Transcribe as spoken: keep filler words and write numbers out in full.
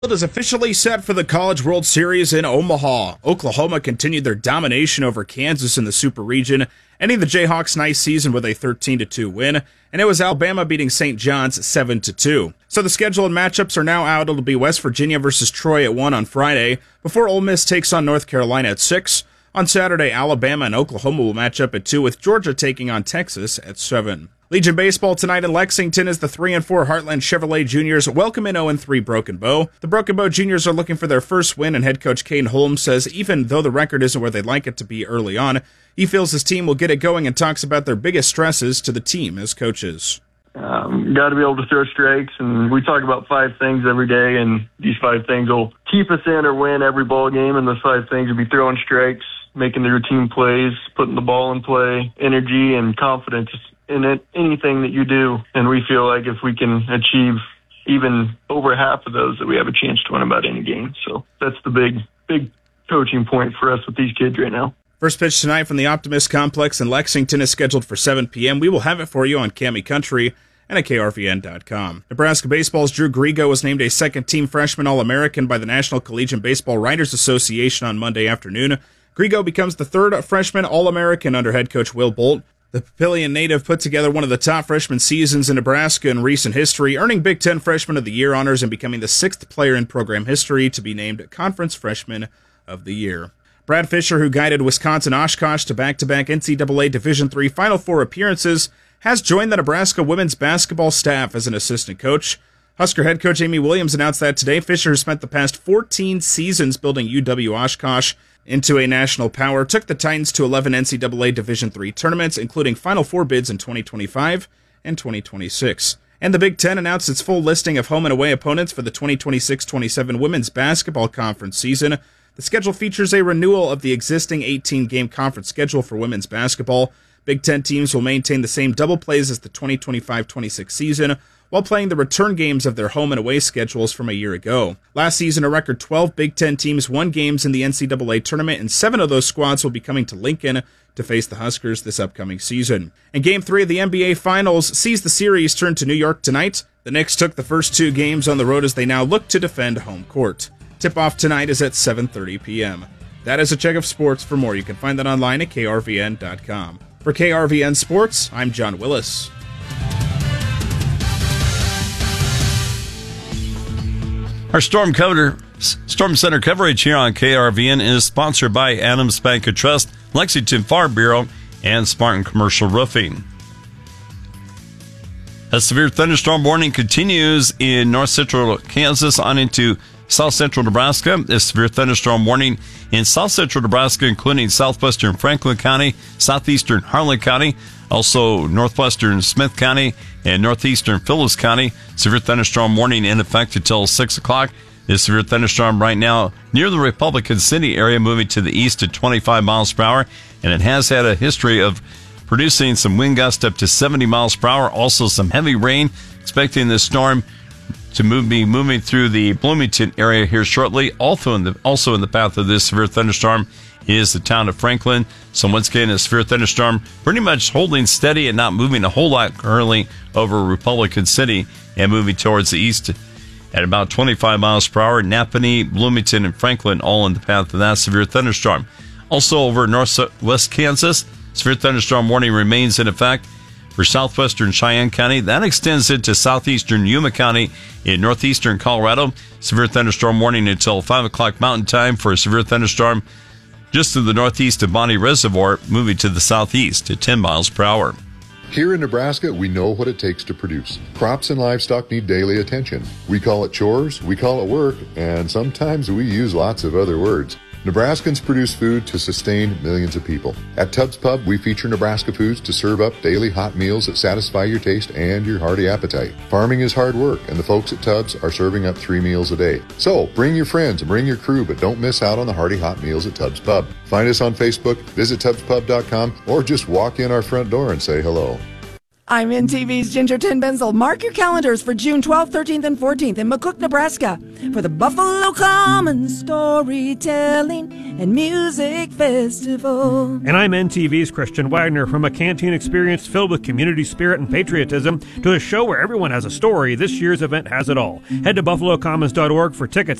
Is officially set for the College World Series in Omaha. Oklahoma continued their domination over Kansas in the Super Region, ending the Jayhawks' nice season with a thirteen to two win, and it was Alabama beating Saint John's seven to two. So the schedule and matchups are now out. It'll be West Virginia versus Troy at one on Friday, before Ole Miss takes on North Carolina at six. On Saturday, Alabama and Oklahoma will match up at two, with Georgia taking on Texas at seven. Legion Baseball tonight in Lexington as the three and four Heartland Chevrolet Juniors welcome in oh and three Broken Bow. The Broken Bow Juniors are looking for their first win, and head coach Kane Holmes says even though the record isn't where they'd like it to be early on, he feels his team will get it going and talks about their biggest stresses to the team as coaches. Um, got to be able to throw strikes, and we talk about five things every day, and these five things will keep us in or win every ball game, and those five things will be throwing strikes, making the routine plays, putting the ball in play, energy, and confidence in it, anything that you do. And we feel like if we can achieve even over half of those, that we have a chance to win about any game. So that's the big, big coaching point for us with these kids right now. First pitch tonight from the Optimist Complex in Lexington is scheduled for seven p.m. We will have it for you on Cami Country and at K R V N dot com. Nebraska Baseball's Drew Grigo was named a second-team freshman All-American by the National Collegiate Baseball Writers Association on Monday afternoon. Grigo becomes the third freshman All-American under head coach Will Bolt. The Papillion native put together one of the top freshman seasons in Nebraska in recent history, earning Big Ten Freshman of the Year honors and becoming the sixth player in program history to be named Conference Freshman of the Year. Brad Fisher, who guided Wisconsin Oshkosh to back-to-back N C double A Division three Final Four appearances, has joined the Nebraska women's basketball staff as an assistant coach. Husker head coach Amy Williams announced that today. Fisher has spent the past fourteen seasons building U W Oshkosh into a national power, took the Titans to eleven N C double A Division three tournaments, including Final Four bids in twenty twenty-five and twenty twenty-six. And the Big Ten announced its full listing of home and away opponents for the twenty twenty-six twenty-seven Women's Basketball Conference season. The schedule features a renewal of the existing eighteen-game conference schedule for women's basketball. Big Ten teams will maintain the same double plays as the twenty twenty-five twenty-six season, while playing the return games of their home and away schedules from a year ago. Last season, a record twelve Big Ten teams won games in the N C double A tournament, and seven of those squads will be coming to Lincoln to face the Huskers this upcoming season. And Game three of the N B A Finals sees the series turn to New York tonight. The Knicks took the first two games on the road as they now look to defend home court. Tip-off tonight is at seven thirty p.m. That is a check of sports. For more, you can find that online at K R V N dot com. For K R V N Sports, I'm John Willis. Our Storm cover, Storm Center coverage here on K R V N is sponsored by Adams Bank and Trust, Lexington Farm Bureau, and Spartan Commercial Roofing. A severe thunderstorm warning continues in north central Kansas on into south central Nebraska. A severe thunderstorm warning in south central Nebraska, including southwestern Franklin County, southeastern Harlan County, also northwestern Smith County, and northeastern Phillips County. Severe thunderstorm warning in effect until six o'clock. This severe thunderstorm right now near the Republican City area, moving to the east at twenty-five miles per hour, and it has had a history of producing some wind gusts up to seventy miles per hour. Also some heavy rain. Expecting this storm to move, be moving through the Bloomington area here shortly. Also in the also in the path of this severe thunderstorm is the town of Franklin. So once again, a severe thunderstorm pretty much holding steady and not moving a whole lot currently over Republican City and moving towards the east at about twenty-five miles per hour. Napanee, Bloomington, and Franklin all in the path of that severe thunderstorm. Also over northwest Kansas, severe thunderstorm warning remains in effect for southwestern Cheyenne County. That extends into southeastern Yuma County in northeastern Colorado. Severe thunderstorm warning until five o'clock Mountain Time for a severe thunderstorm just to the northeast of Bonnie Reservoir, moving to the southeast at ten miles per hour. Here in Nebraska, we know what it takes to produce. Crops and livestock need daily attention. We call it chores, we call it work, and sometimes we use lots of other words. Nebraskans produce food to sustain millions of people. At Tubbs Pub, we feature Nebraska foods to serve up daily hot meals that satisfy your taste and your hearty appetite. Farming is hard work, and the folks at Tubbs are serving up three meals a day. So, bring your friends and bring your crew, but don't miss out on the hearty hot meals at Tubbs Pub. Find us on Facebook, visit tubbs pub dot com, or just walk in our front door and say hello. I'm N T V's Ginger Tinbenzel. Mark your calendars for June twelfth, thirteenth, and fourteenth in McCook, Nebraska for the Buffalo Commons Storytelling and Music Festival. And I'm N T V's Christian Wagner. From a canteen experience filled with community spirit and patriotism to a show where everyone has a story, this year's event has it all. Head to buffalo commons dot org for tickets